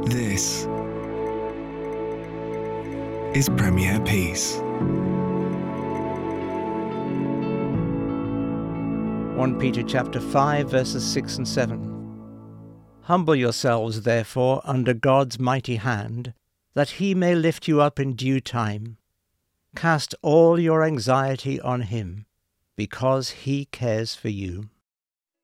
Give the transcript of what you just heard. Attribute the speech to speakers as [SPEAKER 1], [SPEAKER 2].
[SPEAKER 1] This is Premier Peace.
[SPEAKER 2] 1 Peter chapter 5, verses 6 and 7. Humble yourselves, therefore, under God's mighty hand, that he may lift you up in due time. Cast all your anxiety on him, because he cares for you.